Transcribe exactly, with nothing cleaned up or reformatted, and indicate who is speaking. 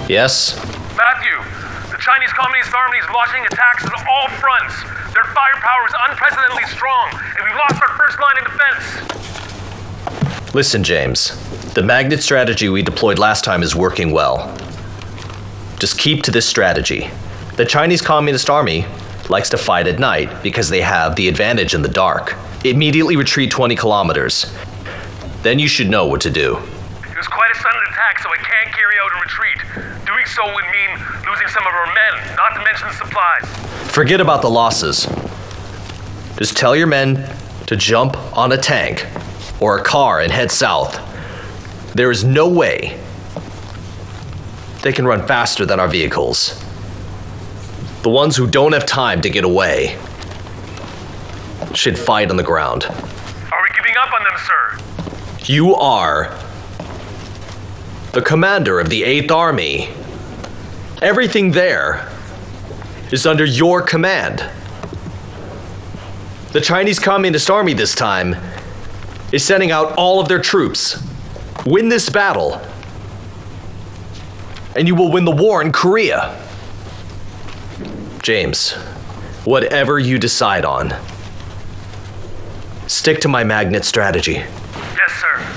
Speaker 1: Yes?
Speaker 2: Matthew, the Chinese Communist Army is launching attacks on all fronts. Their firepower is unprecedentedly strong, and we've lost our first line of defense.
Speaker 1: Listen, James. The magnet strategy we deployed last time is working well. Just keep to this strategy. The Chinese Communist Army likes to fight at night because they have the advantage in the dark. Immediately retreat twenty kilometers. Then you should know what to do.
Speaker 2: It was quite a sudden attack, so I can't carry out a retreat. Doing so would mean losing some of our men, not to mention the supplies.
Speaker 1: Forget about the losses. Just tell your men to jump on a tank or a car and head south. There is no way they can run faster than our vehicles. The ones who don't have time to get away should fight on the ground.
Speaker 2: Are we giving up on them, sir?
Speaker 1: You are the commander of the Eighth Army. Everything there is under your command. The Chinese Communist Army this time is sending out all of their troops. Win this battle, and you will win the war in Korea. James, whatever you decide on, stick to my magnet strategy.
Speaker 2: Yes, sir.